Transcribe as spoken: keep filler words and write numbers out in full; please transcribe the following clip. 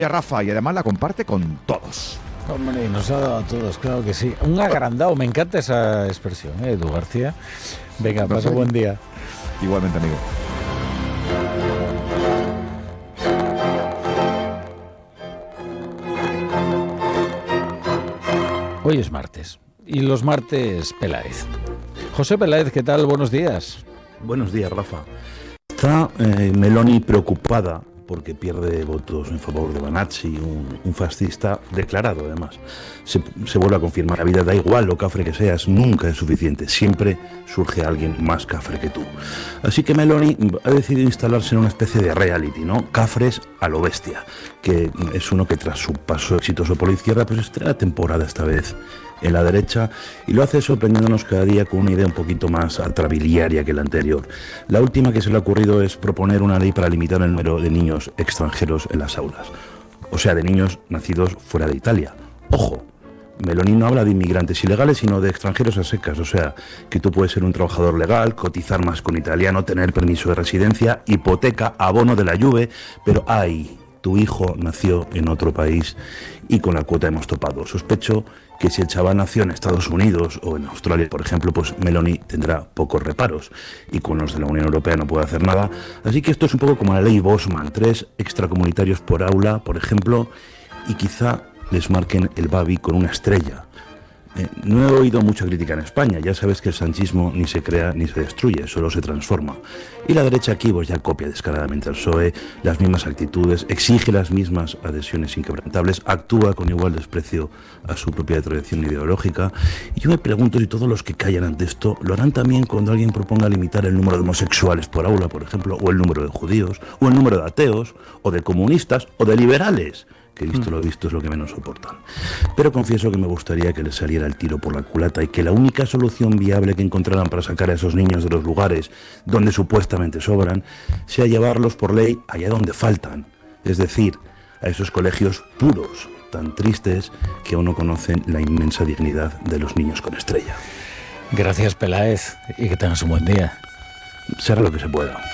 Rafa, y además la comparte con todos. Hombre, nos ha dado a todos, claro que sí. Un agrandado, me encanta esa expresión, ¿eh, Edu García? Venga, pasa buen día. Igualmente, amigo. Hoy es martes, y los martes Peláez. José Peláez, ¿qué tal? Buenos días. Buenos días, Rafa. Está eh, Meloni preocupada porque pierde votos en favor de Banacci, un, un fascista declarado, además. Se, se vuelve a confirmar, la vida da igual lo cafre que seas, nunca es suficiente, siempre surge alguien más cafre que tú. Así que Meloni ha decidido instalarse en una especie de reality, ¿no? Cafres a lo bestia, que es uno que tras su paso exitoso por la izquierda, pues estrena temporada esta vez en la derecha, y lo hace sorprendiéndonos cada día con una idea un poquito más atrabiliaria que la anterior. La última que se le ha ocurrido es proponer una ley para limitar el número de niños extranjeros en las aulas, o sea, de niños nacidos fuera de Italia. Ojo, Meloni no habla de inmigrantes ilegales, sino de extranjeros a secas, o sea, que tú puedes ser un trabajador legal, cotizar más con italiano, tener permiso de residencia, hipoteca, abono de la Juve, pero ¡ay! Tu hijo nació en otro país y con la cuota hemos topado. Sospecho que si el chaval nació en Estados Unidos o en Australia, por ejemplo, pues Meloni tendrá pocos reparos y con los de la Unión Europea no puede hacer nada. Así que esto es un poco como la ley Bosman, tres extracomunitarios por aula, por ejemplo, y quizá les marquen el babi con una estrella. Eh, no he oído mucha crítica en España, ya sabes que el sanchismo ni se crea ni se destruye, solo se transforma. Y la derecha aquí pues ya copia descaradamente al P S O E, las mismas actitudes, exige las mismas adhesiones inquebrantables, actúa con igual desprecio a su propia tradición ideológica. Y yo me pregunto si todos los que callan ante esto lo harán también cuando alguien proponga limitar el número de homosexuales por aula, por ejemplo, o el número de judíos, o el número de ateos, o de comunistas, o de liberales, que visto lo visto es lo que menos soportan. Pero confieso que me gustaría que les saliera el tiro por la culata y que la única solución viable que encontraran para sacar a esos niños de los lugares donde supuestamente sobran sea llevarlos por ley allá donde faltan, es decir, a esos colegios puros, tan tristes que aún no conocen la inmensa dignidad de los niños con estrella. Gracias, Peláez, y que tengas un buen día. Será lo que se pueda.